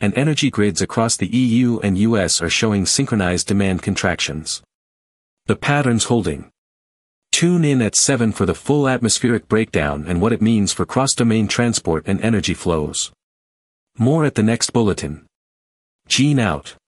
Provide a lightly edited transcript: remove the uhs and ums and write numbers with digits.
and energy grids across the EU and US are showing synchronized demand contractions. The pattern's holding. Tune in at 7 for the full atmospheric breakdown and what it means for cross-domain transport and energy flows. More at the next bulletin. Gene out.